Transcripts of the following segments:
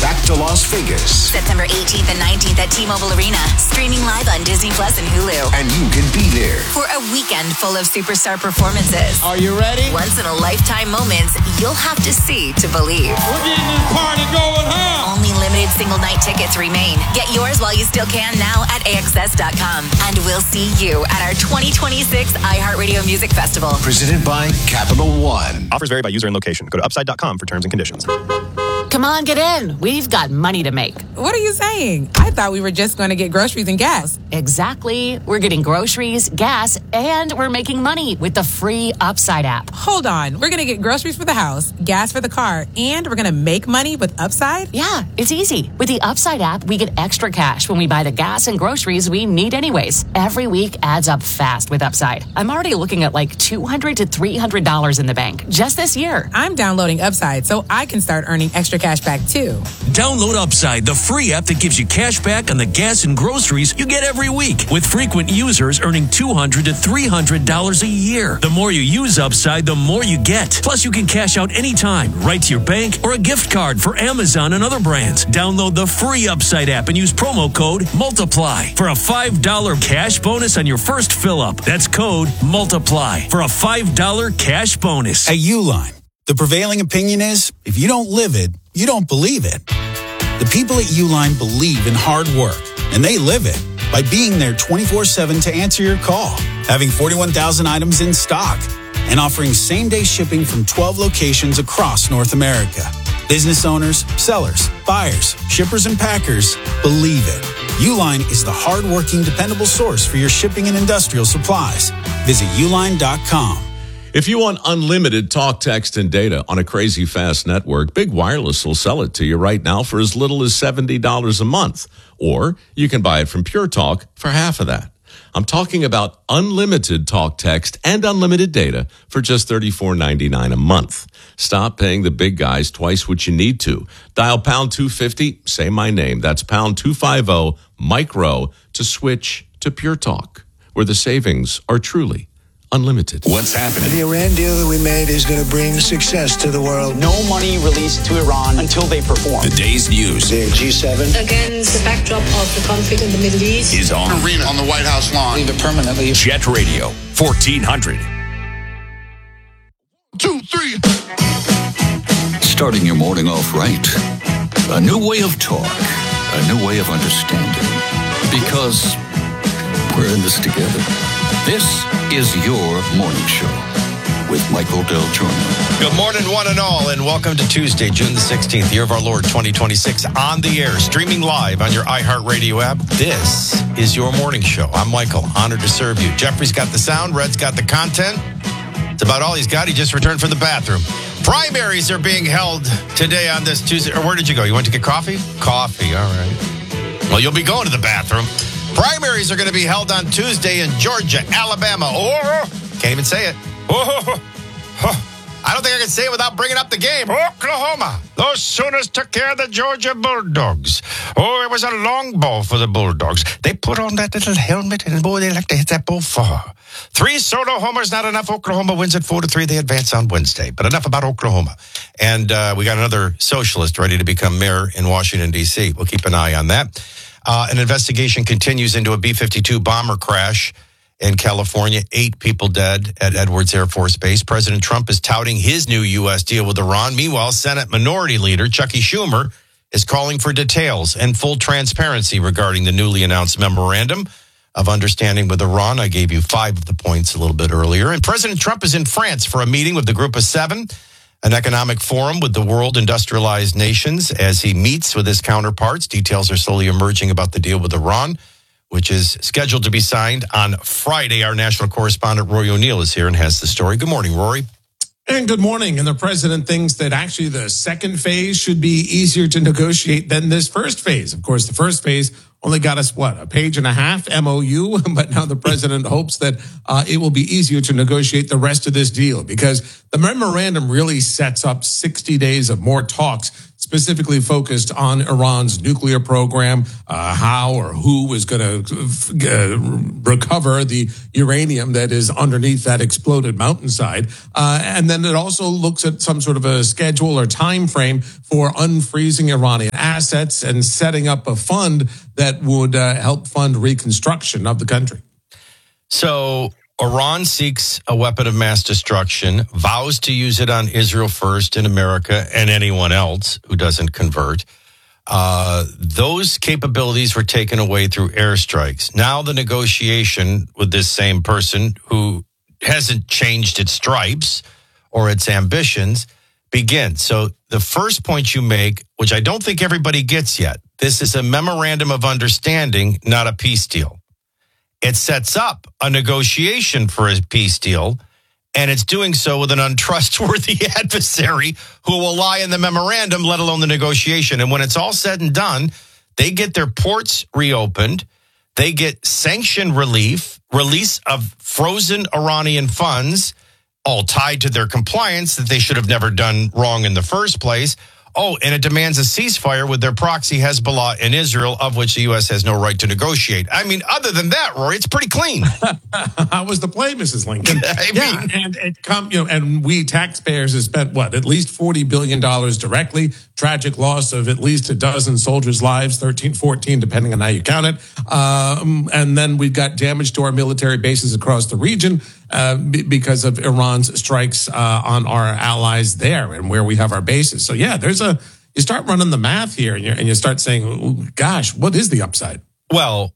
back to Las Vegas. September 18th and 19th at T-Mobile Arena. Streaming live on Disney Plus and Hulu. And you can be there for a weekend full of superstar performances. Are you ready? Once-in-a-lifetime moments you'll have to see to believe. We're getting this party going, huh? Only limited single-night tickets remain. Get yours while you still can now at AXS.com. And we'll see you at our 2026 iHeartRadio Music Festival. Presented by Capital One. Offers vary by user and location. Go to upside.com for terms and conditions. Come on, get in. We've got money to make. What are you saying? I thought we were just going to get groceries and gas. Exactly. We're getting groceries, gas, and we're making money with the free Upside app. Hold on. We're going to get groceries for the house, gas for the car, and we're going to make money with Upside? Yeah, it's easy. With the Upside app, we get extra cash when we buy the gas and groceries we need anyways. Every week adds up fast with Upside. I'm already looking at like $200 to $300 in the bank just this year. I'm downloading Upside so I can start earning extra cash back too. Download Upside, the free app that gives you cash back on the gas and groceries you get every week, with frequent users earning $200 to $300 a year. The more you use Upside, the more you get. Plus, you can cash out anytime, right to your bank or a gift card for Amazon and other brands. Download the free Upside app and use promo code MULTIPLY for a $5 cash bonus on your first fill-up. That's code MULTIPLY for a $5 cash bonus. At Uline, the prevailing opinion is, if you don't live it, you don't believe it. The people at Uline believe in hard work, and they live it by being there 24/7 to answer your call, having 41,000 items in stock, and offering same-day shipping from 12 locations across North America. Business owners, sellers, buyers, shippers, and packers believe it. Uline is the hard-working, dependable source for your shipping and industrial supplies. Visit uline.com. If you want unlimited talk, text, and data on a crazy fast network, Big Wireless will sell it to you right now for as little as $70 a month. Or you can buy it from Pure Talk for half of that. I'm talking about unlimited talk, text, and unlimited data for just $34.99 a month. Stop paying the big guys twice what you need to. Dial pound 250, say my name. That's pound 250 micro to switch to Pure Talk, where the savings are truly unlimited. What's happening? The Iran deal that we made is going to bring success to the world. No money released to Iran until they perform. The day's news. The G7. Against the backdrop of the conflict in the Middle East. Is on. Arena on the White House lawn. Leave it permanently. Jet Radio, 1400. 2, 3. Starting your morning off right. A new way of talk. A new way of understanding. Because we're in this together. This is your morning show with Michael Del Giorno. Good morning, one and all, and welcome to Tuesday, June the 16th, year of our Lord 2026, on the air, streaming live on your iHeartRadio app. This is your morning show. I'm Michael, honored to serve you. Jeffrey's got the sound, Red's got the content. It's about all he's got. He just returned from the bathroom. Primaries are being held today on this Tuesday. Or where did you go? You went to get coffee? Coffee, all right. Well, you'll be going to the bathroom. Primaries are going to be held on Tuesday in Georgia, Alabama, can't even say it. I don't think I can say it without bringing up the game. Oklahoma. Those Sooners took care of the Georgia Bulldogs. Oh, it was a long ball for the Bulldogs. They put on that little helmet, and boy, they like to hit that ball far. 3 solo homers, not enough. Oklahoma wins at 4-3. They advance on Wednesday. But enough about Oklahoma. And we got another socialist ready to become mayor in Washington, D.C. We'll keep an eye on that. An investigation continues into a B-52 bomber crash in California. 8 people dead at Edwards Air Force Base. President Trump is touting his new U.S. deal with Iran. Meanwhile, Senate Minority Leader Chuckie Schumer is calling for details and full transparency regarding the newly announced memorandum of understanding with Iran. I gave you 5 of the points a little bit earlier. And President Trump is in France for a meeting with the Group of 7, an economic forum with the world industrialized nations, as he meets with his counterparts. Details are slowly emerging about the deal with Iran, which is scheduled to be signed on Friday. Our national correspondent, Rory O'Neill, is here and has the story. Good morning, Rory. And good morning. And the president thinks that actually the second phase should be easier to negotiate than this first phase. Of course, the first phase only got us, a page and a half MOU, but now the president hopes that it will be easier to negotiate the rest of this deal, because the memorandum really sets up 60 days of more talks. specifically focused on Iran's nuclear program, how or who is going to recover the uranium that is underneath that exploded mountainside. And then it also looks at some sort of a schedule or time frame for unfreezing Iranian assets and setting up a fund that would help fund reconstruction of the country. So Iran seeks a weapon of mass destruction, vows to use it on Israel first in America and anyone else who doesn't convert. Those capabilities were taken away through airstrikes. Now the negotiation with this same person who hasn't changed its stripes or its ambitions begins. So the first point you make, which I don't think everybody gets yet, this is a memorandum of understanding, not a peace deal. It sets up a negotiation for a peace deal, and it's doing so with an untrustworthy adversary who will lie in the memorandum, let alone the negotiation. And when it's all said and done, they get their ports reopened, they get sanction relief, release of frozen Iranian funds, all tied to their compliance that they should have never done wrong in the first place. Oh, and it demands a ceasefire with their proxy Hezbollah in Israel, of which the U.S. has no right to negotiate. I mean, other than that, Rory, it's pretty clean. How was the play, Mrs. Lincoln? And we taxpayers have spent at least $40 billion directly. Tragic loss of at least a dozen soldiers' lives, 13, 14, depending on how you count it. And then we've got damage to our military bases across the region because of Iran's strikes on our allies there and where we have our bases. So yeah, you start running the math here, and you start saying, oh, gosh, what is the upside? Well,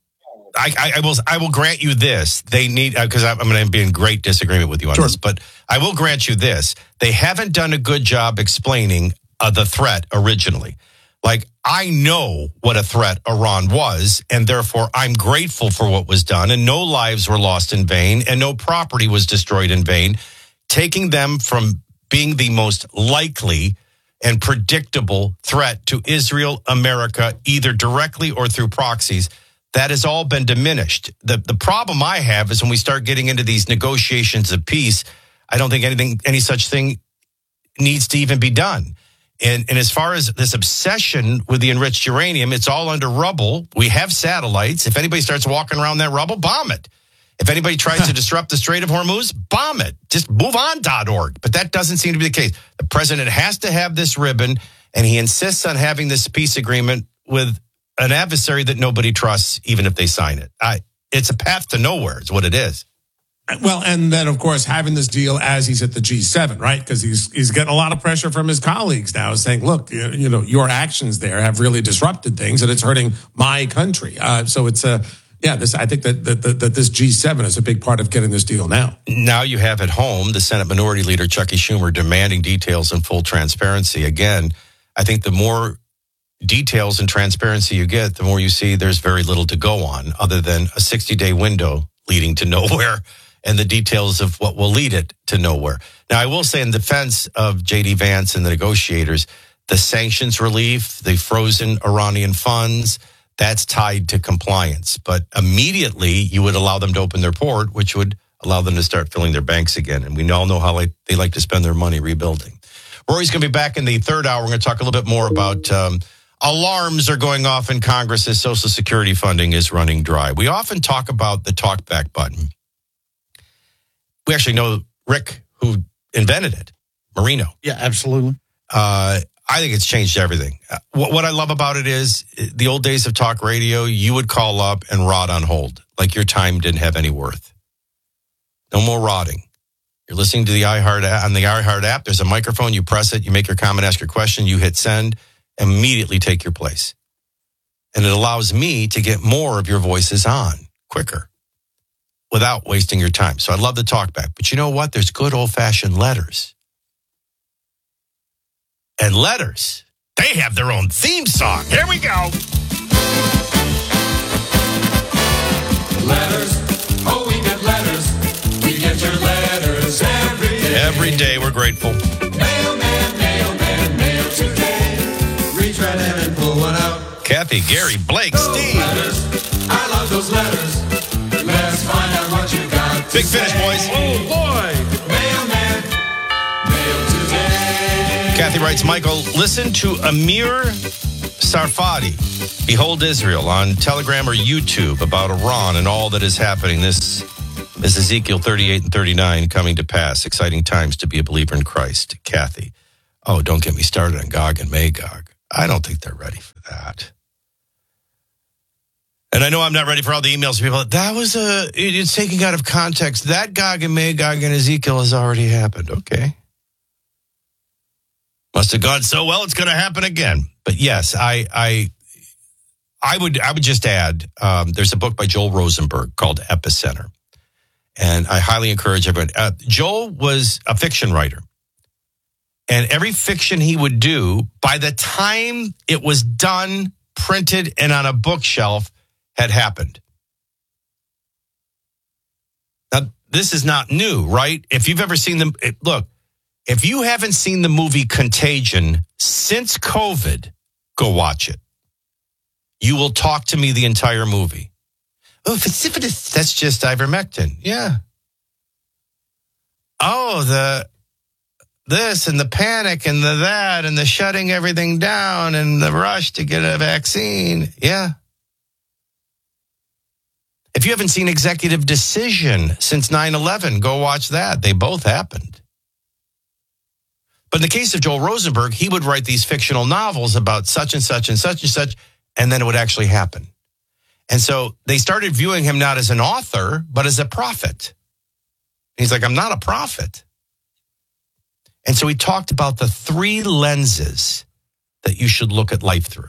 I will grant you this. They need, because I'm going to be in great disagreement with you on this, but I will grant you this. They haven't done a good job explaining the threat originally. Like, I know what a threat Iran was, and therefore I'm grateful for what was done, and no lives were lost in vain, and no property was destroyed in vain, taking them from being the most likely and predictable threat to Israel, America, either directly or through proxies. That has all been diminished. The problem I have is when we start getting into these negotiations of peace, I don't think any such thing needs to even be done. And as far as this obsession with the enriched uranium, it's all under rubble. We have satellites. If anybody starts walking around that rubble, bomb it. If anybody tries to disrupt the Strait of Hormuz, bomb it. Just move on.org. But that doesn't seem to be the case. The president has to have this ribbon, and he insists on having this peace agreement with an adversary that nobody trusts, even if they sign it. It's a path to nowhere is what it is. Well, and then, of course, having this deal as he's at the G7, right? Because he's getting a lot of pressure from his colleagues now saying, look, your actions there have really disrupted things and it's hurting my country. So it's I think that this G7 is a big part of getting this deal now. Now you have at home the Senate Minority Leader, Chuckie Schumer, demanding details and full transparency. Again, I think the more details and transparency you get, the more you see there's very little to go on other than a 60-day window leading to nowhere and the details of what will lead it to nowhere. Now, I will say in defense of J.D. Vance and the negotiators, the sanctions relief, the frozen Iranian funds, that's tied to compliance. But immediately you would allow them to open their port, which would allow them to start filling their banks again. And we all know how they like to spend their money rebuilding. Rory's going to be back in the third hour. We're going to talk a little bit more about alarms are going off in Congress as Social Security funding is running dry. We often talk about the talkback button. We actually know Rick, who invented it, Marino. Yeah, absolutely. I think it's changed everything. What I love about it is the old days of talk radio, you would call up and rot on hold, like your time didn't have any worth. No more rotting. You're listening to the iHeart on the iHeart app. There's a microphone. You press it. You make your comment, ask your question. You hit send. Immediately take your place. And it allows me to get more of your voices on quicker without wasting your time. So I love the talk back. But you know what? There's good old-fashioned letters. And letters, they have their own theme song. Here we go. Letters. Oh, we get letters. We get your letters every day. Every day we're grateful. Mailman, mail today. Reach right in and pull one out. Kathy, Gary, Blake, those Steve. Letters. I love those letters. Let's find out what you got to Big finish, say. boys. Oh, boy. Mailman, mail today. Kathy Kathy writes, Michael, listen to Amir Sarfati, Behold Israel, on Telegram or YouTube about Iran and all that is happening. This is Ezekiel 38 and 39 coming to pass. Exciting times to be a believer in Christ. Kathy. Oh, don't get me started on Gog and Magog. I don't think they're ready for that. And I know I'm not ready for all the emails from people. It's taken out of context. That Gog and Magog in Ezekiel has already happened. Okay. Must have gone so well, it's going to happen again. But yes, I would just add, there's a book by Joel Rosenberg called Epicenter. And I highly encourage everyone. Joel was a fiction writer. And every fiction he would do, by the time it was done, printed, and on a bookshelf, had happened. Now, this is not new, right? If you've ever seen them, look, if you haven't seen the movie Contagion since COVID, go watch it. You will talk to me the entire movie. Oh, that's just ivermectin. Yeah. Oh, this and the panic and the that and the shutting everything down and the rush to get a vaccine. Yeah. If you haven't seen Executive Decision since 9/11, go watch that. They both happened. But in the case of Joel Rosenberg, he would write these fictional novels about such and such and such and such, and then it would actually happen. And so they started viewing him not as an author, but as a prophet. And he's like, I'm not a prophet. And so he talked about the three lenses that you should look at life through.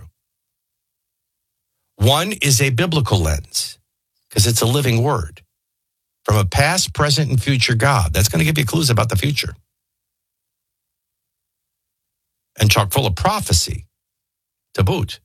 One is a biblical lens, because it's a living word from a past, present, and future God. That's going to give you clues about the future. And chock full of prophecy to boot.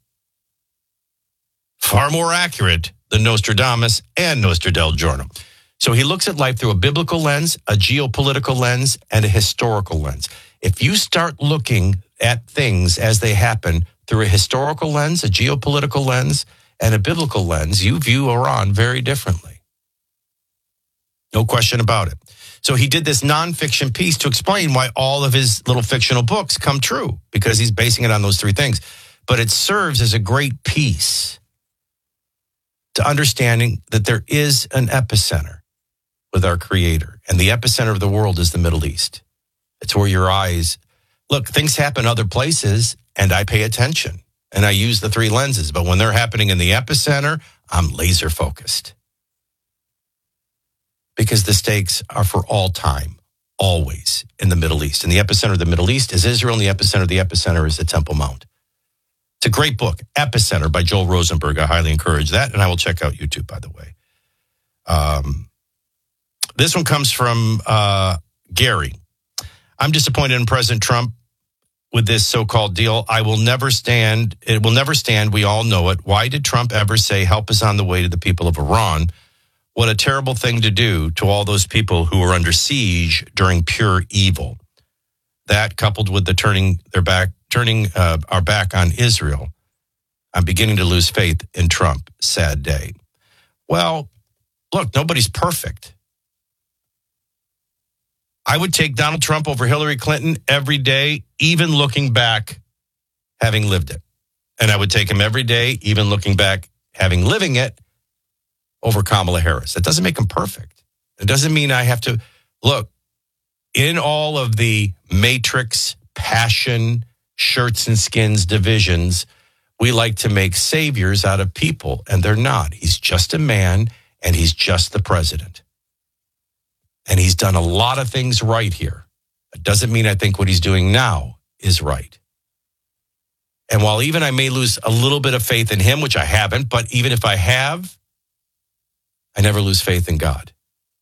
Far more accurate than Nostradamus and Nostradel Giorno. So he looks at life through a biblical lens, a geopolitical lens, and a historical lens. If you start looking at things as they happen through a historical lens, a geopolitical lens, and a biblical lens, you view Iran very differently. No question about it. So he did this nonfiction piece to explain why all of his little fictional books come true, because he's basing it on those three things. But it serves as a great piece to understanding that there is an epicenter with our Creator. And the epicenter of the world is the Middle East. It's where your eyes... Look, things happen other places, and I pay attention. And I use the three lenses. But when they're happening in the epicenter, I'm laser focused. Because the stakes are for all time, always in the Middle East. And the epicenter of the Middle East is Israel, and the epicenter is the Temple Mount. It's a great book, Epicenter by Joel Rosenberg. I highly encourage that, and I will check out YouTube, by the way. This one comes from Gary. I'm disappointed in President Trump with this so-called deal. It will never stand. We all know it. Why did Trump ever say help is on the way to the people of Iran? What a terrible thing to do to all those people who were under siege during pure evil. That, coupled with the turning our back on Israel, I'm beginning to lose faith in Trump. Sad day. Well, look, nobody's perfect. I would take Donald Trump over Hillary Clinton every day, even looking back, having lived it. And I would take him every day, even looking back, having living it, over Kamala Harris. That doesn't make him perfect. It doesn't mean I have to... Look, in all of the matrix, passion, shirts and skins divisions, we like to make saviors out of people, and they're not. He's just a man, and he's just the president. And he's done a lot of things right here. It doesn't mean I think what he's doing now is right. And while even I may lose a little bit of faith in him, which I haven't, but even if I have, I never lose faith in God.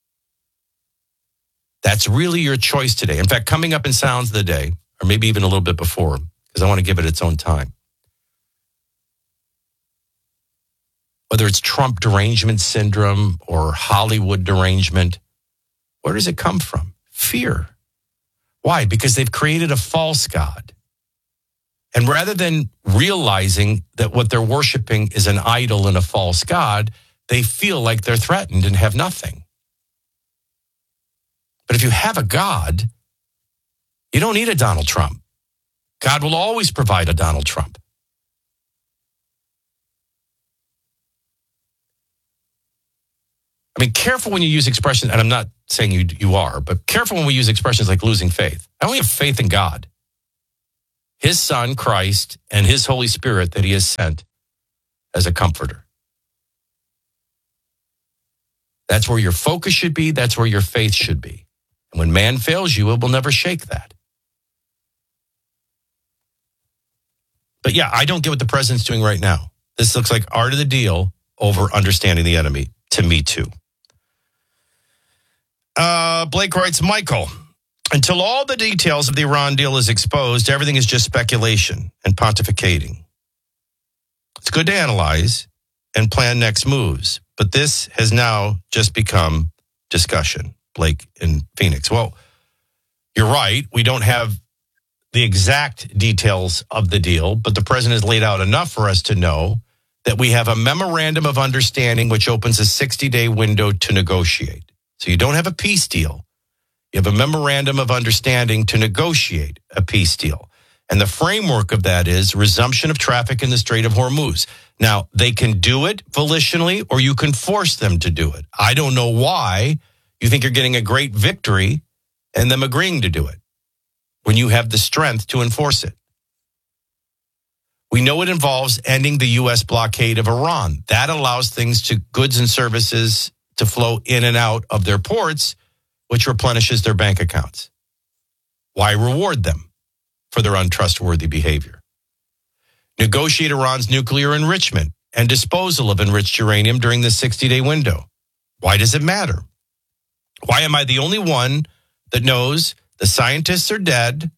That's really your choice today. In fact, coming up in Sounds of the Day, or maybe even a little bit before, because I want to give it its own time. Whether it's Trump derangement syndrome or Hollywood derangement, where does it come from? Fear. Why? Because they've created a false God. And rather than realizing that what they're worshiping is an idol and a false God, they feel like they're threatened and have nothing. But if you have a God, you don't need a Donald Trump. God will always provide a Donald Trump. I mean, careful when you use expressions, and I'm not saying you are, but careful when we use expressions like losing faith. I only have faith in God, his Son, Christ, and his Holy Spirit that he has sent as a comforter. That's where your focus should be. That's where your faith should be. And when man fails you, it will never shake that. But yeah, I don't get what the president's doing right now. This looks like art of the deal over understanding the enemy. To me, too. Blake writes, Michael, until all the details of the Iran deal is exposed, everything is just speculation and pontificating. It's good to analyze and plan next moves, but this has now just become discussion. Blake in Phoenix. Well, you're right. We don't have the exact details of the deal, but the president has laid out enough for us to know that we have a memorandum of understanding which opens a 60-day window to negotiate. So you don't have a peace deal. You have a memorandum of understanding to negotiate a peace deal. And the framework of that is resumption of traffic in the Strait of Hormuz. Now, they can do it volitionally or you can force them to do it. I don't know why you think you're getting a great victory and them agreeing to do it when you have the strength to enforce it. We know it involves ending the U.S. blockade of Iran. That allows things to goods and services to flow in and out of their ports, which replenishes their bank accounts. Why reward them for their untrustworthy behavior? Negotiate Iran's nuclear enrichment and disposal of enriched uranium during the 60-day window. Why does it matter? Why am I the only one that knows the scientists are dead?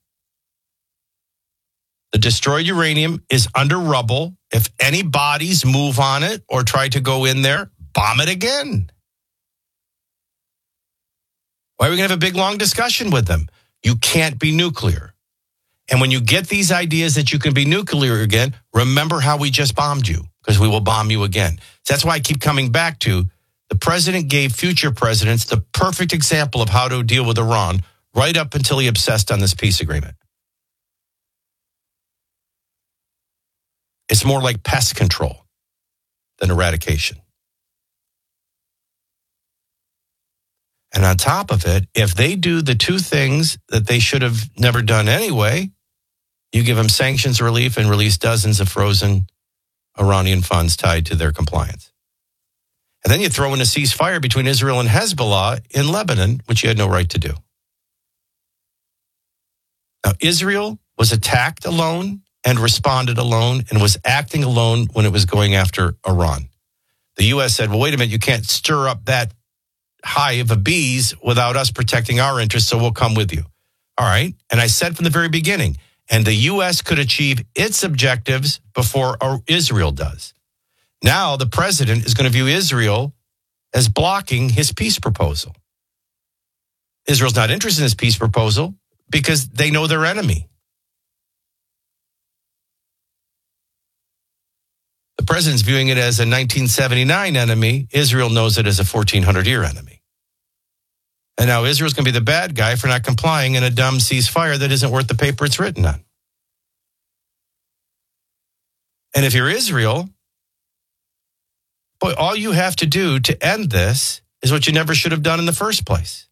The destroyed uranium is under rubble. If any bodies move on it or try to go in there, bomb it again. Why are we going to have a big, long discussion with them? You can't be nuclear. And when you get these ideas that you can be nuclear again, remember how we just bombed you, because we will bomb you again. So that's why I keep coming back to the president gave future presidents the perfect example of how to deal with Iran right up until he obsessed on this peace agreement. It's more like pest control than eradication. And on top of it, if they do the two things that they should have never done anyway, you give them sanctions relief and release dozens of frozen Iranian funds tied to their compliance. And then you throw in a ceasefire between Israel and Hezbollah in Lebanon, which you had no right to do. Now, Israel was attacked alone and responded alone and was acting alone when it was going after Iran. The U.S. said, well, wait a minute, you can't stir up that hive of bees without us protecting our interests, so we'll come with you. All right. And I said from the very beginning, and the U.S. could achieve its objectives before Israel does. Now the president is going to view Israel as blocking his peace proposal. Israel's not interested in his peace proposal because they know their enemy. The president's viewing it as a 1979 enemy. Israel knows it as a 1400-year enemy. And now Israel's going to be the bad guy for not complying in a dumb ceasefire that isn't worth the paper it's written on. And if you're Israel, boy, all you have to do to end this is what you never should have done in the first place.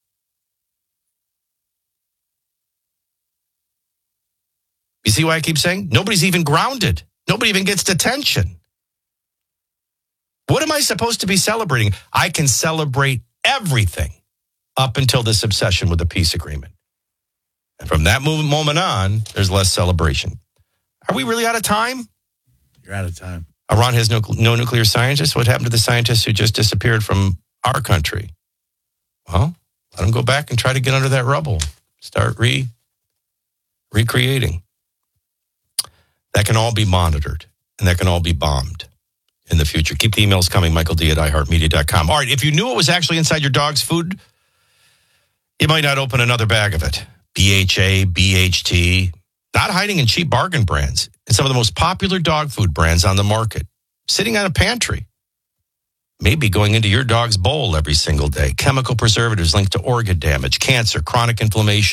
You see why I keep saying? Nobody's even grounded. Nobody even gets detention. What am I supposed to be celebrating? I can celebrate everything up until this obsession with the peace agreement. And from that moment on, there's less celebration. Are we really out of time? You're out of time. Iran has no nuclear scientists. What happened to the scientists who just disappeared from our country? Well, let them go back and try to get under that rubble. Start recreating. That can all be monitored, and that can all be bombed in the future. Keep the emails coming, michaeld@iheartmedia.com. All right, if you knew what was actually inside your dog's food, you might not open another bag of it. BHA, BHT, not hiding in cheap bargain brands. It's some of the most popular dog food brands on the market, sitting on a pantry, maybe going into your dog's bowl every single day. Chemical preservatives linked to organ damage, cancer, chronic inflammation.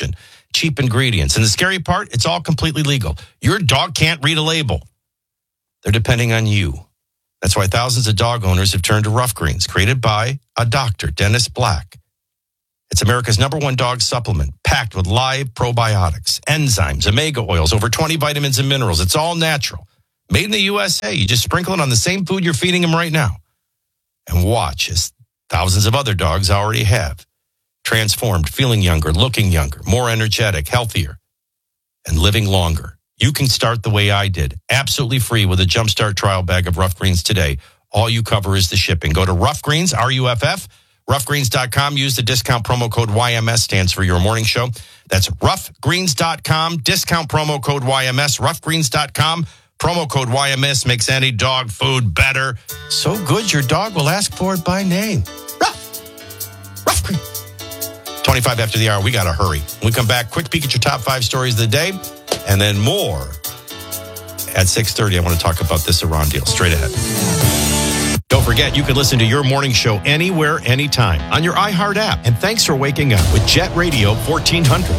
cheap ingredients. And the scary part, it's all completely legal. Your dog can't read a label. They're depending on you. That's why thousands of dog owners have turned to Rough Greens, created by a doctor, Dennis Black. It's America's #1 dog supplement, packed with live probiotics, enzymes, omega oils, over 20 vitamins and minerals. It's all natural. Made in the USA. You just sprinkle it on the same food you're feeding them right now. And watch as thousands of other dogs already have. Transformed, feeling younger, looking younger, more energetic, healthier, and living longer. You can start the way I did, absolutely free with a Jumpstart trial bag of Rough Greens today. All you cover is the shipping. Go to Rough Greens, RUFF, roughgreens.com. Use the discount promo code YMS, stands for your morning show. That's roughgreens.com, discount promo code YMS, roughgreens.com. Promo code YMS makes any dog food better. So good, your dog will ask for it by name. Rough Greens. 25 after the hour, we got to hurry. When we come back, quick peek at your top 5 stories of the day, and then more. At 6:30, I want to talk about this Iran deal. Straight ahead. Don't forget, you can listen to your morning show anywhere, anytime on your iHeart app. And thanks for waking up with Jet Radio 1400.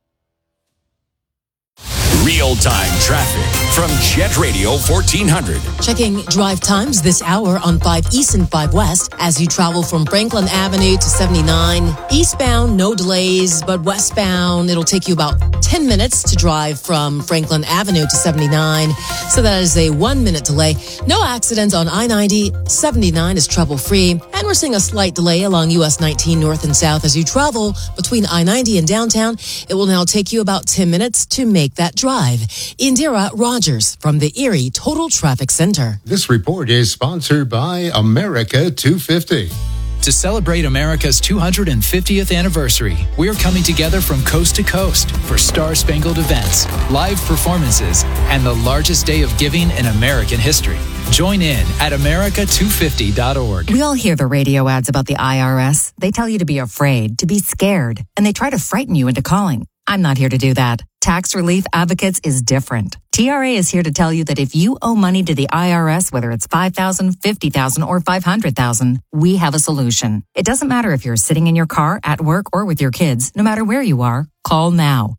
Real-time traffic from Jet Radio 1400. Checking drive times this hour on 5 East and 5 West as you travel from Franklin Avenue to 79. Eastbound, no delays, but westbound, it'll take you about 10 minutes to drive from Franklin Avenue to 79. So that is a 1-minute delay. No accidents on I-90. 79 is trouble-free. And we're seeing a slight delay along US 19 north and south as you travel between I-90 and downtown. It will now take you about 10 minutes to make that drive. Indira Rogers from the Erie Total Traffic Center. This report is sponsored by America 250. To celebrate America's 250th anniversary, we're coming together from coast to coast for star-spangled events, live performances, and the largest day of giving in American history. Join in at America250.org. We all hear the radio ads about the IRS. They tell you to be afraid, to be scared, and they try to frighten you into calling. I'm not here to do that. Tax Relief Advocates is different. TRA is here to tell you that if you owe money to the IRS, whether it's $5,000, $50,000, or $500,000, we have a solution. It doesn't matter if you're sitting in your car, at work, or with your kids. No matter where you are, call now.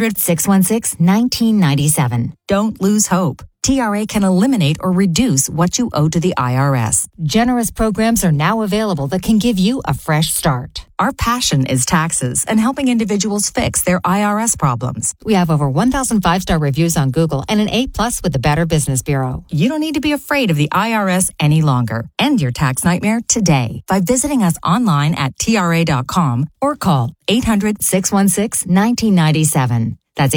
800-616-1997. Don't lose hope. TRA can eliminate or reduce what you owe to the IRS. Generous programs are now available that can give you a fresh start. Our passion is taxes and helping individuals fix their IRS problems. We have over 1,000 5-star reviews on Google and an A+ with the Better Business Bureau. You don't need to be afraid of the IRS any longer. End your tax nightmare today by visiting us online at TRA.com or call 800-616-1997. That's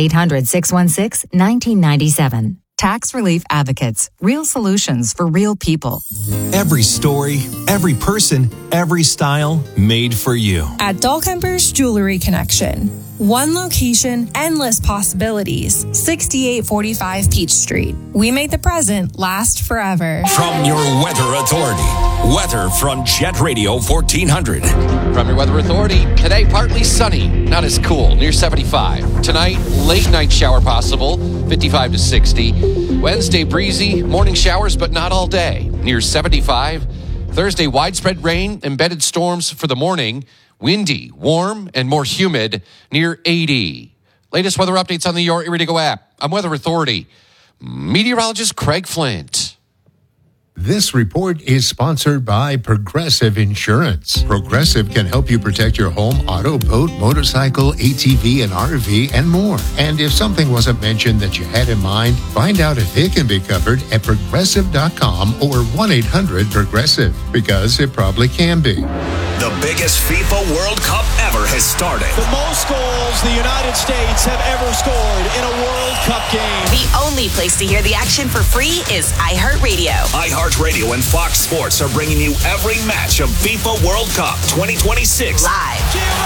800-616-1997. Tax Relief Advocates. Real solutions for real people. Every story, every person, every style made for you. At Dahlkemper's Jewelry Connection. One location, endless possibilities. 6845 Peach Street. We make the present last forever. From your Weather Authority. Weather from Jet Radio 1400. From your Weather Authority, today partly sunny, not as cool, near 75. Tonight, late night shower possible, 55 to 60. Wednesday, breezy, morning showers, but not all day, near 75. Thursday, widespread rain, embedded storms for the morning. Windy, warm, and more humid, near 80. Latest weather updates on the Your Erie to Go app. I'm Weather Authority meteorologist Craig Flint. This report is sponsored by Progressive Insurance. Progressive can help you protect your home, auto, boat, motorcycle, ATV, and RV, and more. And if something wasn't mentioned that you had in mind, find out if it can be covered at Progressive.com or 1-800-PROGRESSIVE, because it probably can be. The biggest FIFA World Cup ever has started. The most goals the United States have ever scored in a World Cup game. The only place to hear the action for free is iHeartRadio. iHeartRadio and Fox Sports are bringing you every match of FIFA World Cup 2026 live.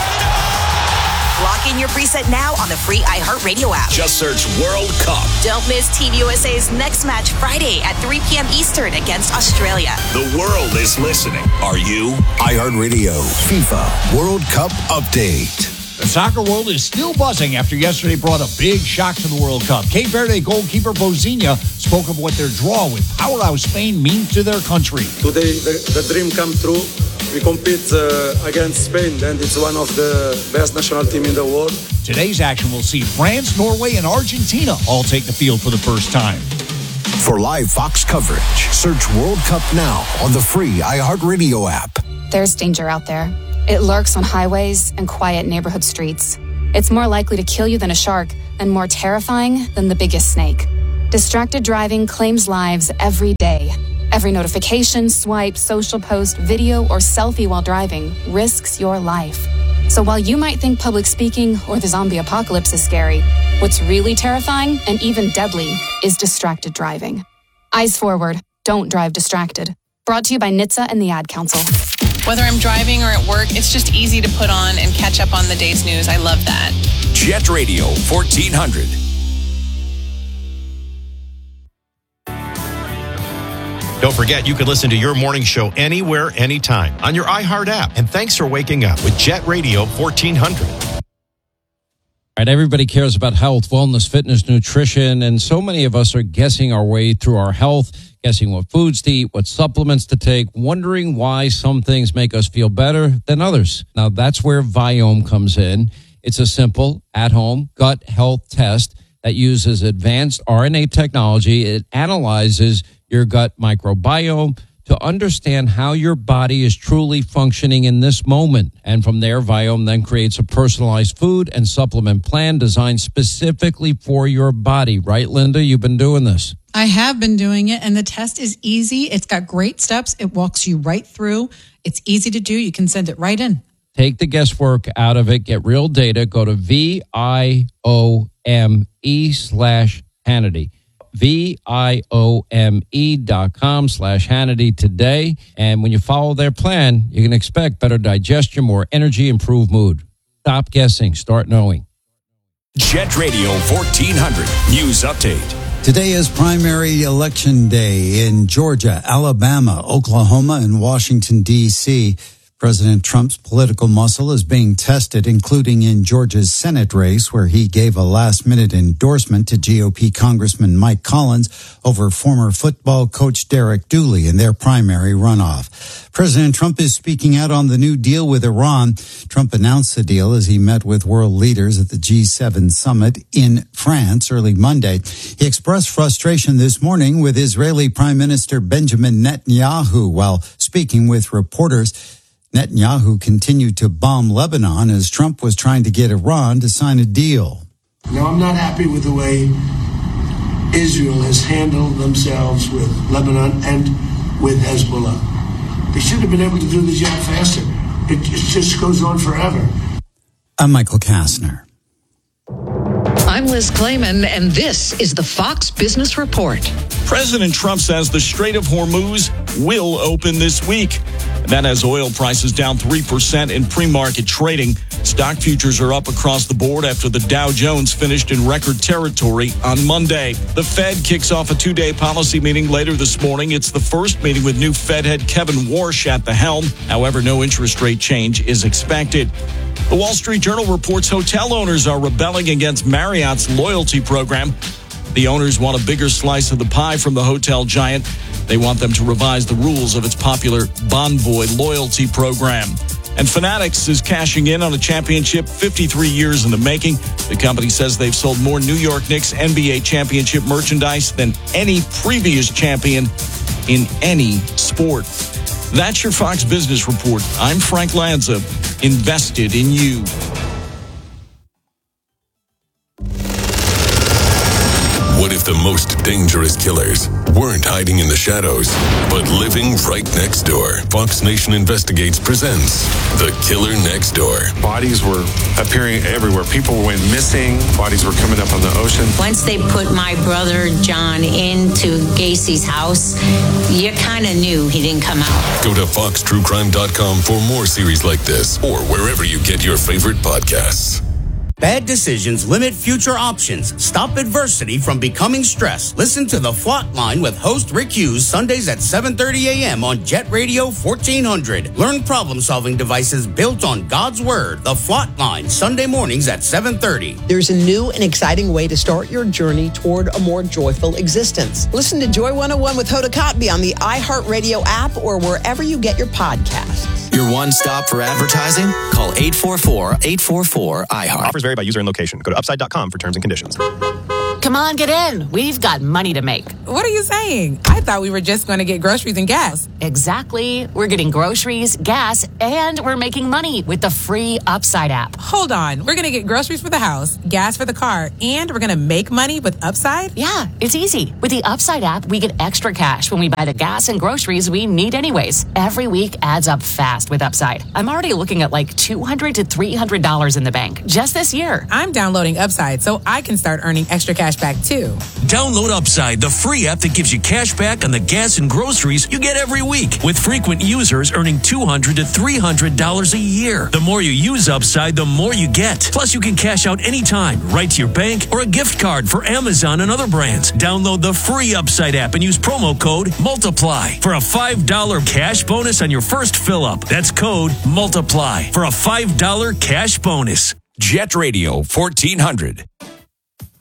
Lock in your preset now on the free iHeartRadio app. Just search World Cup. Don't miss Team USA's next match Friday at 3 p.m. Eastern against Australia. The world is listening. Are you? iHeartRadio FIFA World Cup Update. The soccer world is still buzzing after yesterday brought a big shock to the World Cup. Cape Verde goalkeeper Bozinha spoke of what their draw with powerhouse Spain means to their country. Today, the dream come true. We compete against Spain, and it's one of the best national team in the world. Today's action will see France, Norway, and Argentina all take the field for the first time. For live Fox coverage, search World Cup now on the free iHeartRadio app. There's danger out there. It lurks on highways and quiet neighborhood streets. It's more likely to kill you than a shark and more terrifying than the biggest snake. Distracted driving claims lives every day. Every notification, swipe, social post, video, or selfie while driving risks your life. So while you might think public speaking or the zombie apocalypse is scary, what's really terrifying and even deadly is distracted driving. Eyes forward. Don't drive distracted. Brought to you by NHTSA and the Ad Council. Whether I'm driving or at work, it's just easy to put on and catch up on the day's news. I love that. Jet Radio 1400. Don't forget, you can listen to your morning show anywhere, anytime on your iHeart app. And thanks for waking up with Jet Radio 1400. All right, everybody cares about health, wellness, fitness, nutrition, and so many of us are guessing our way through our health, guessing what foods to eat, what supplements to take, wondering why some things make us feel better than others. Now, that's where Viome comes in. It's a simple, at-home gut health test that uses advanced RNA technology. It analyzes your gut microbiome to understand how your body is truly functioning in this moment. And from there, Viome then creates a personalized food and supplement plan designed specifically for your body. Right, Linda? You've been doing this. I have been doing it, and the test is easy. It's got great steps. It walks you right through. It's easy to do. You can send it right in. Take the guesswork out of it. Get real data. Go to VIOME/Hannity. VIOME.com/Hannity today. And when you follow their plan, you can expect better digestion, more energy, improved mood. Stop guessing. Start knowing. Jet Radio 1400 News Update. Today is primary election day in Georgia, Alabama, Oklahoma, and Washington, D.C. President Trump's political muscle is being tested, including in Georgia's Senate race, where he gave a last-minute endorsement to GOP Congressman Mike Collins over former football coach Derek Dooley in their primary runoff. President Trump is speaking out on the new deal with Iran. Trump announced the deal as he met with world leaders at the G7 summit in France early Monday. He expressed frustration this morning with Israeli Prime Minister Benjamin Netanyahu while speaking with reporters. Netanyahu continued to bomb Lebanon as Trump was trying to get Iran to sign a deal. Now, I'm not happy with the way Israel has handled themselves with Lebanon and with Hezbollah. They should have been able to do the job faster. It just goes on forever. I'm Michael Kastner. I'm Liz Klayman, and this is the Fox Business Report. President Trump says the Strait of Hormuz will open this week. That has oil prices down 3% in pre-market trading. Stock futures are up across the board after the Dow Jones finished in record territory on Monday. The Fed kicks off a two-day policy meeting later this morning. It's the first meeting with new Fed head Kevin Warsh at the helm. However, no interest rate change is expected. The Wall Street Journal reports hotel owners are rebelling against Marriott's loyalty program. The owners want a bigger slice of the pie from the hotel giant. They want them to revise the rules of its popular Bonvoy loyalty program. And Fanatics is cashing in on a championship 53 years in the making. The company says they've sold more New York Knicks NBA championship merchandise than any previous champion in any sport. That's your Fox Business Report. I'm Frank Lanza, invested in you. What if the most dangerous killers weren't hiding in the shadows, but living right next door? Fox Nation Investigates presents The Killer Next Door. Bodies were appearing everywhere. People went missing. Bodies were coming up on the ocean. Once they put my brother John into Gacy's house, you kind of knew he didn't come out. Go to foxtruecrime.com for more series like this or wherever you get your favorite podcasts. Bad decisions limit future options. Stop adversity from becoming stress. Listen to The Flot Line with host Rick Hughes Sundays at 7:30 a.m. on Jet Radio 1400. Learn problem-solving devices built on God's Word. The Flot Line, Sunday mornings at 7:30. There's a new and exciting way to start your journey toward a more joyful existence. Listen to Joy 101 with Hoda Kotb on the iHeartRadio app or wherever you get your podcasts. Your one stop for advertising? Call 844-844-iHeart. Offers vary by user and location. Go to upside.com for terms and conditions. Come on, get in. We've got money to make. What are you saying? I thought we were just going to get groceries and gas. Exactly. We're getting groceries, gas, and we're making money with the free Upside app. Hold on. We're going to get groceries for the house, gas for the car, and we're going to make money with Upside? Yeah, it's easy. With the Upside app, we get extra cash when we buy the gas and groceries we need anyways. Every week adds up fast with Upside. I'm already looking at like $200 to $300 in the bank just this year. I'm downloading Upside so I can start earning extra cash back too. Download Upside, the free app that gives you cash back on the gas and groceries you get every week, with frequent users earning $200 to $300 a year. The more you use Upside, the more you get. Plus, you can cash out anytime, right to your bank or a gift card for Amazon and other brands. Download the free Upside app and use promo code MULTIPLY for a $5 cash bonus on your first fill up. That's code MULTIPLY for a $5 cash bonus. Jet Radio 1400.